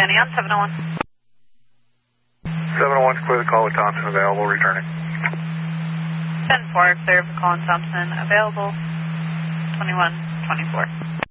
Penny on 701. 701's clear the call with Thompson available, returning. 10-4, clear for call and Thompson available, 21-24.